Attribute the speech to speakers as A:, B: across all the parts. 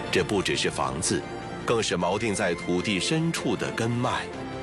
A: 这不只是房子，更是锚定在土地深处的根脉。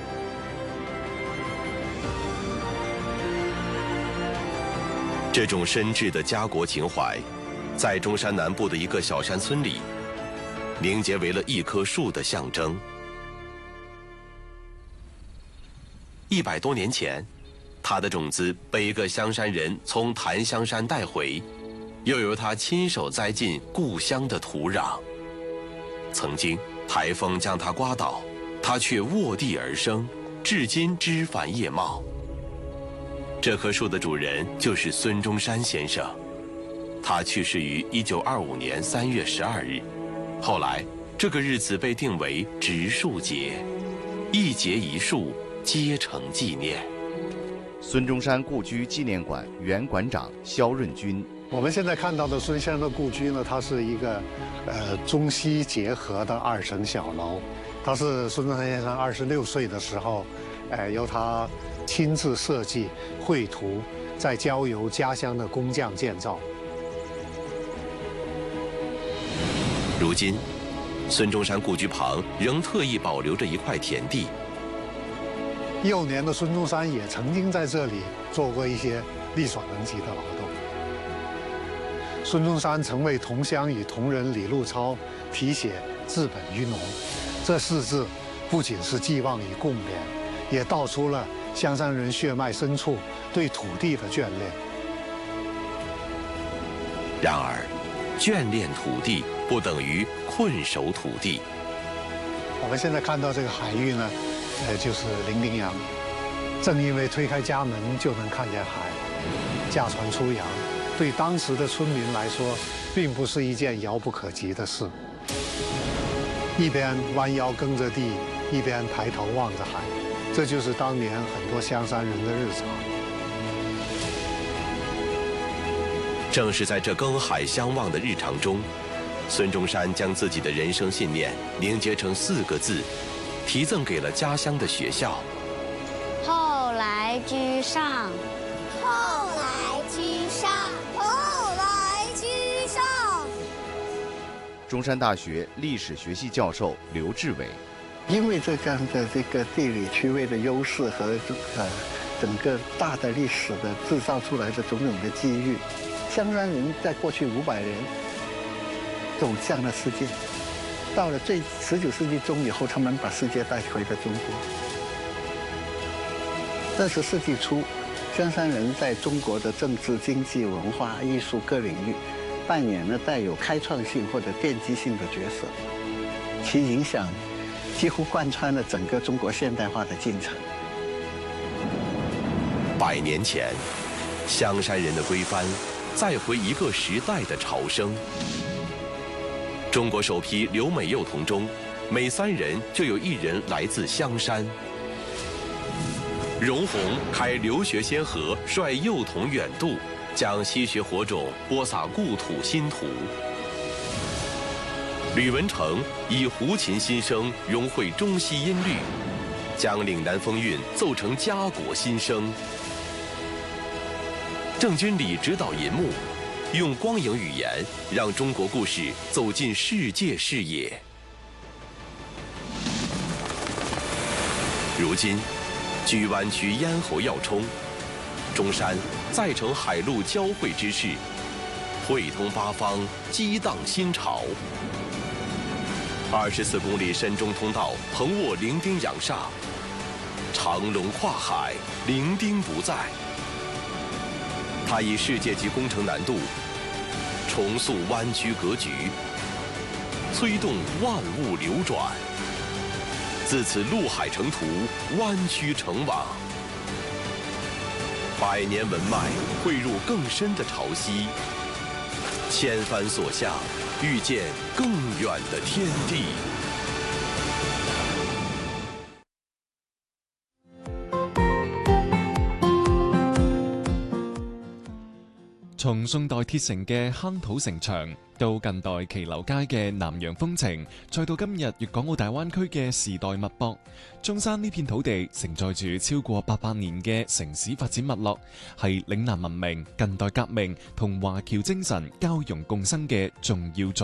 A: 这种深挚的家国情怀，在中山南部的一个小山村里，凝结为了一棵树的象征。100多年前，它的种子被一个香山人从檀香山带回，又由他亲手栽进故乡的土壤。曾经台风将它刮倒，它却卧地而生，至今枝繁叶茂。这棵树的主人就是孙中山先生，他去世于1925年3月12日。后来，这个日子被定为植树节，一节一树，皆成纪念。
B: 孙中山故居纪念馆原馆长肖润军。
C: 我们现在看到的孙先生的故居呢，它是一个中西结合的2层小楼。它是孙中山先生26岁的时候，由他亲自设计、绘图，再交由家乡的工匠建造。
A: 如今，孙中山故居旁仍特意保留着一块田地。
C: 幼年的孙中山也曾经在这里做过一些力所能及的劳动。孙中山曾为同乡与同仁李路超题写“治本于农”，这4字不仅是寄望与共勉，也道出了香山人血脉深处对土地的眷恋。
A: 然而，眷恋土地不等于困守土地。
C: 我们现在看到这个海域呢，就是伶仃洋。正因为推开家门就能看见海，驾船出洋，对当时的村民来说，并不是一件遥不可及的事。一边弯腰耕着地，一边抬头望着海，这就是当年很多香山人的日常。
A: 正是在这耕海相望的日常中，孙中山将自己的人生信念凝结成4个字，题赠给了家乡的学校。
D: 后来居上，
E: 后来居上，后来居上。
B: 中山大学历史学系教授刘志伟。
F: 因为这样的这个地理区位的优势和整个大的历史的制造出来的种种的机遇，香山人在过去500年走向了世界，到了19世纪中以后，他们把世界带回了中国。20世纪初，香山人在中国的政治、经济、文化、艺术各领域扮演了带有开创性或者奠基性的角色，其影响几乎贯穿了整个中国现代化的进程。
A: 100年前，香山人的归帆，再回一个时代的朝生。中国首批留美幼童中，每3人就有1人来自香山。荣闳开留学先河，率幼童远渡，将西学火种播撒故土新土。吕文成以胡琴新声融汇中西音律，将岭南风韵奏成家国心声。郑君里指导银幕，用光影语言让中国故事走进世界视野。如今，距湾区咽喉要冲，中山再成海陆交汇之势，汇通八方，激荡新潮。24公里深中通道横卧伶仃洋上，长龙跨海，伶仃不在。它以世界级工程难度，重塑湾区格局，催动万物流转。自此陆海成图，湾区成网。100年文脉汇入更深的潮汐，千帆所向，遇见更远的天地。
G: 從宋代鐵城嘅坑土城牆，到近代騎樓街嘅南洋風情，再到今日粵港澳大灣區嘅時代脈搏，中山呢片土地承載住超過800年嘅城市發展脈絡，係嶺南文明、近代革命同華僑精神交融共生嘅重要作